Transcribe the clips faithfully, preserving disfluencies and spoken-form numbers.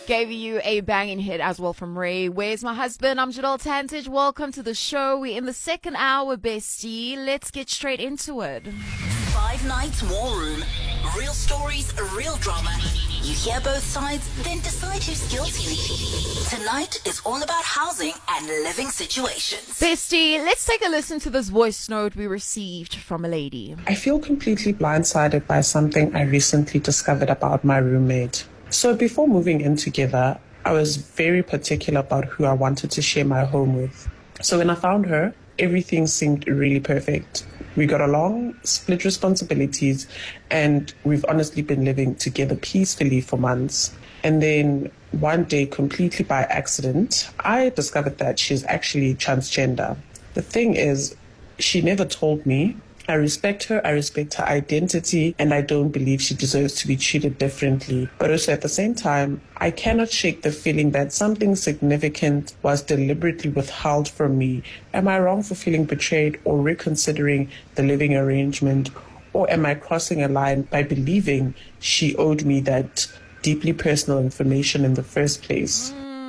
Gave you a banging hit as well from Ray. Where's My Husband? I'm Jadal Tantich. Welcome to the show. We're in the second hour, bestie. Let's get straight into it. Five Nights War Room. Real stories, real drama. You hear both sides, then decide who's guilty. Tonight is all about housing and living situations. Bestie, let's take a listen to this voice note we received from a lady. I feel completely blindsided by something I recently discovered about my roommate. So before moving in together, I was very particular about who I wanted to share my home with. So when I found her, everything seemed really perfect. We got along, split responsibilities, and we've honestly been living together peacefully for months. And then one day, completely by accident, I discovered that she's actually transgender. The thing is, she never told me. I respect her, I respect her identity, and I don't believe she deserves to be treated differently. But also at the same time, I cannot shake the feeling that something significant was deliberately withheld from me. Am I wrong for feeling betrayed or reconsidering the living arrangement? Or am I crossing a line by believing she owed me that deeply personal information in the first place?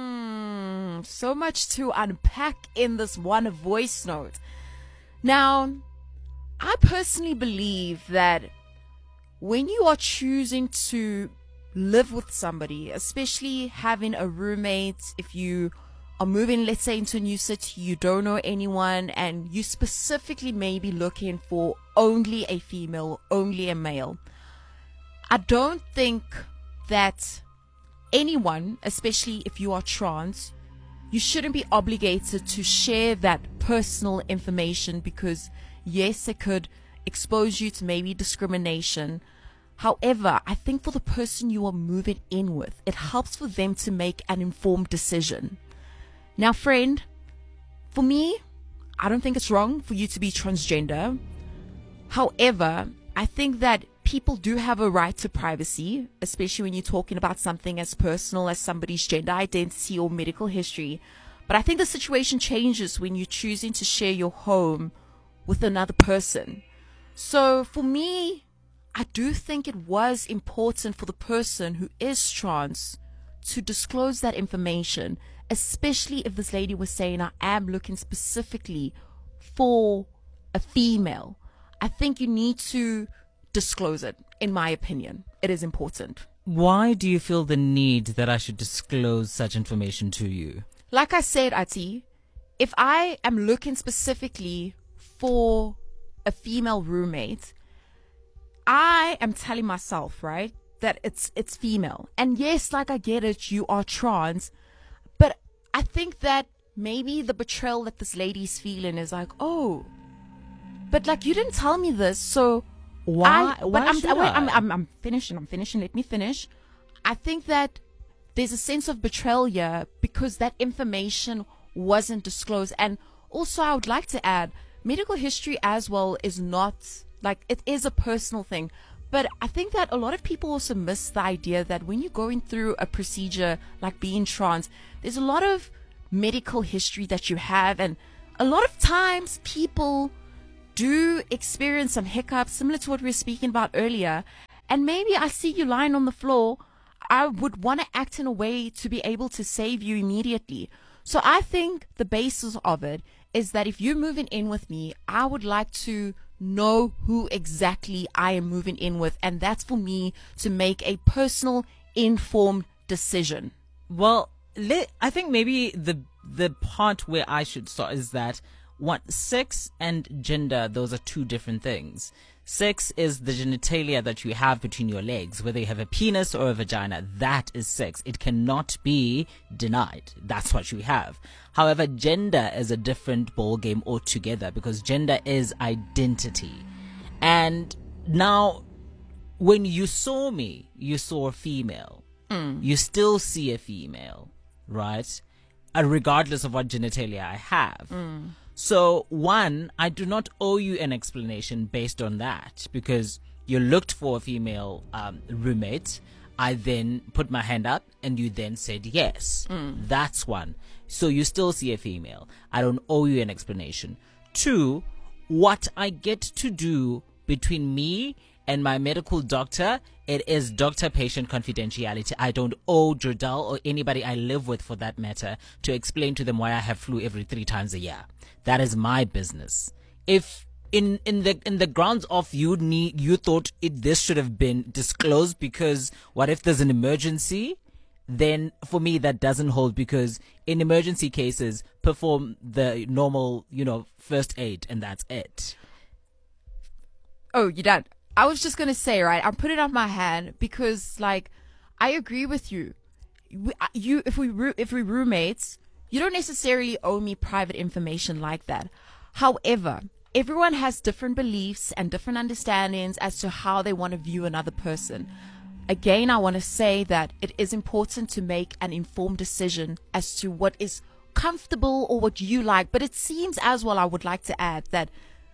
Mm, so much to unpack in this one voice note. Now, I personally believe that when you are choosing to live with somebody, especially having a roommate, if you are moving, let's say, into a new city, you don't know anyone, and you specifically may be looking for only a female, only a male, I don't think that anyone, especially if you are trans, you shouldn't be obligated to share that personal information because yes, it could expose you to maybe discrimination. However, I think for the person you are moving in with, it helps for them to make an informed decision. Now, friend, for me, I don't think it's wrong for you to be transgender. However, I think that people do have a right to privacy, especially when you're talking about something as personal as somebody's gender identity or medical history. But I think the situation changes when you're choosing to share your home with another person. So for me, I do think it was important for the person who is trans to disclose that information, especially if this lady was saying, I am looking specifically for a female. I think you need to disclose it, in my opinion. It is important. Why do you feel the need that I should disclose such information to you? Like I said, Ati, if I am looking specifically for a female roommate, I am telling myself, right, that it's it's female. And yes, like I get it, you are trans, but I think that maybe the betrayal that this lady's feeling is like, oh, but like you didn't tell me this, so why? I, why but I'm, should wait, I? I'm, I'm I'm finishing. I'm finishing. Let me finish. I think that there's a sense of betrayal here because that information wasn't disclosed, and also I would like to add, medical history as well is not, like, it is a personal thing. But I think that a lot of people also miss the idea that when you're going through a procedure like being trans, there's a lot of medical history that you have. And a lot of times people do experience some hiccups, similar to what we were speaking about earlier. And maybe I see you lying on the floor, I would want to act in a way to be able to save you immediately. So I think the basis of it is that if you're moving in with me, I would like to know who exactly I am moving in with. And that's for me to make a personal, informed decision. Well, let, I think maybe the the part where I should start is that what sex and gender, those are two different things. Sex is the genitalia that you have between your legs, whether you have a penis or a vagina. That is sex. It cannot be denied. That's what you have. However, gender is a different ballgame altogether because gender is identity. And now, when you saw me, you saw a female. Mm. You still see a female, right? Uh, regardless of what genitalia I have. Mm. So, one, I do not owe you an explanation based on that because you looked for a female um, roommate. I then put my hand up and you then said yes. Mm. That's one. So you still see a female. I don't owe you an explanation. Two, what I get to do between me and my medical doctor, it is doctor-patient confidentiality. I don't owe Jordal or anybody I live with, for that matter, to explain to them why I have flu every three times a year. That is my business. If in in the in the grounds of you need you thought it this should have been disclosed because what if there's an emergency? Then for me that doesn't hold, because in emergency cases perform the normal, you know, first aid and that's it. Oh, you're done. I was just going to say, right, I'm putting up my hand because, like, I agree with you. We, you if we if we roommates, you don't necessarily owe me private information like that. However, everyone has different beliefs and different understandings as to how they want to view another person. Again, I want to say that it is important to make an informed decision as to what is comfortable or what you like. But it seems as well, I would like to add that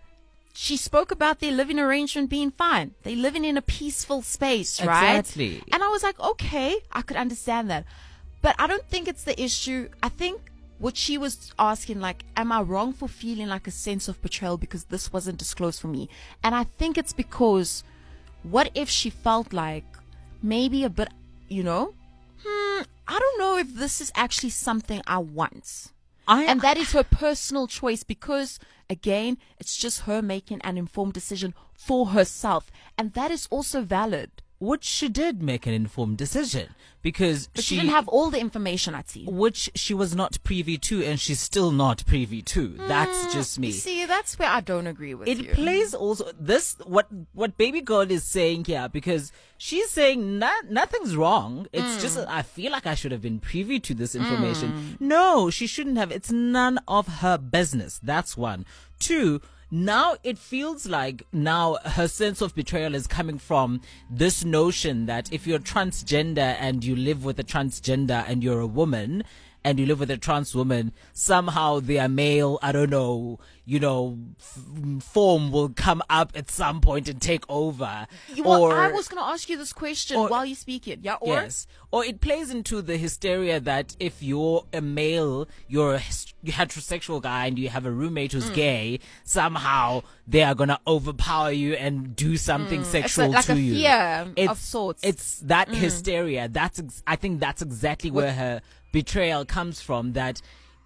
she spoke about their living arrangement being fine. They're living in a peaceful space, right? Exactly. And I was like, okay, I could understand that. But I don't think it's the issue. I think what she was asking, like, am I wrong for feeling like a sense of betrayal because this wasn't disclosed for me? And I think it's because what if she felt like maybe a bit, you know, hmm, I don't know if this is actually something I want. I, and that is her personal choice because, again, it's just her making an informed decision for herself. And that is also valid. Which she did make an informed decision because but she, she didn't have all the information, I'd see. Which she was not privy to, and she's still not privy to. Mm, that's just me. See, that's where I don't agree with it you. It plays also this what what baby girl is saying here, because she's saying not, nothing's wrong. It's mm. just I feel like I should have been privy to this information. Mm. No, she shouldn't have. It's none of her business. That's one. Two. Now it feels like now her sense of betrayal is coming from this notion that if you're transgender and you live with a transgender and you're a woman and you live with a trans woman, somehow their male, I don't know, you know, f- form will come up at some point and take over. Well, or I was going to ask you this question or, while you speak it. Yeah, or? Yes. Or it plays into the hysteria that if you're a male, you're a heterosexual guy and you have a roommate who's mm. gay, somehow they are going to overpower you and do something mm. sexual it's like, to like a you. fear it's, of sorts. It's that mm. hysteria. That's ex- I think that's exactly what? where her betrayal comes from, that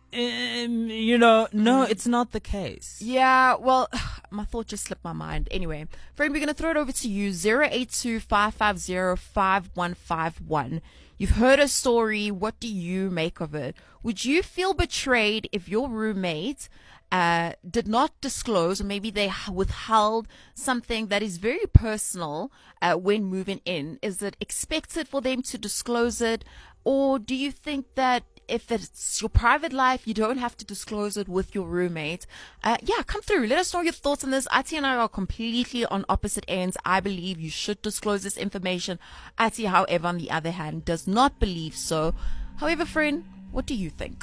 um, you know no mm. it's not the case. Yeah, well, my thought just slipped my mind. Anyway, friend, we're going to throw it over to you. Zero eight two five five zero five one five one. You've heard a story. What do you make of it? Would you feel betrayed if your roommate uh did not disclose, or maybe they withheld something that is very personal uh, when moving in? Is it expected for them to disclose it? Or do you think that if it's your private life, you don't have to disclose it with your roommate? Uh, yeah, come through. Let us know your thoughts on this. Ati and I are completely on opposite ends. I believe you should disclose this information. Ati, however, on the other hand, does not believe so. However, friend, what do you think?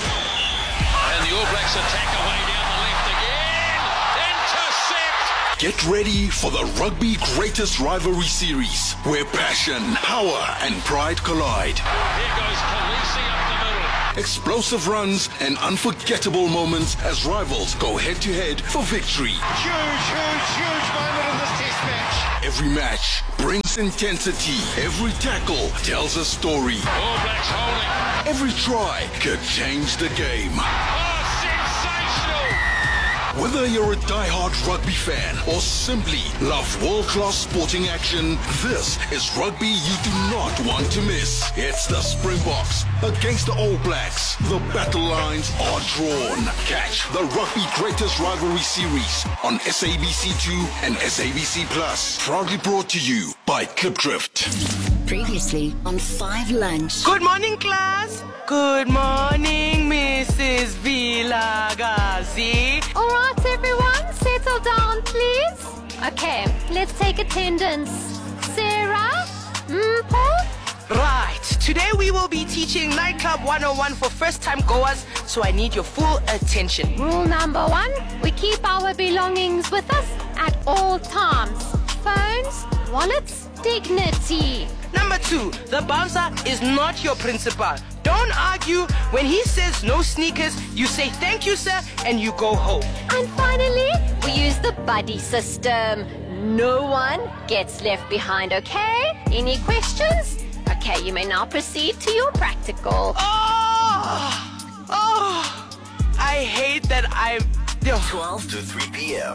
And the All Blacks attack away down the left again. Intercept! Get ready for the Rugby Greatest Rivalry Series, where passion, power and pride collide. Here goes Khaleesi up the middle. Explosive runs and unforgettable moments as rivals go head-to-head for victory. Huge, huge, huge moment in this test match. Every match brings intensity. Every tackle tells a story. All Blacks holding. Every try could change the game. Oh, sensational! Whether you're a die-hard rugby fan or simply love world-class sporting action, this is rugby you do not want to miss. It's the Springboks against the All Blacks. The battle lines are drawn. Catch the Rugby Greatest Rivalry Series on S A B C two and S A B C Plus. Proudly brought to you by Clipdrift. Previously on Five Lunch. Good morning, class. Good morning, Missus Vilagazi. All right, everyone, settle down, please. Okay, let's take attendance. Sarah? Mm, Paul? Right, today we will be teaching Nightclub one oh one for first-time goers, so I need your full attention. Rule number one, we keep our belongings with us at all times. Phones, wallets, dignity. Number two, the bouncer is not your principal. Don't argue. When he says no sneakers, you say thank you, sir, and you go home. And finally, we use the buddy system. No one gets left behind, okay? Any questions? Okay, you may now proceed to your practical. Oh, oh, I hate that I'm... twelve to three p.m.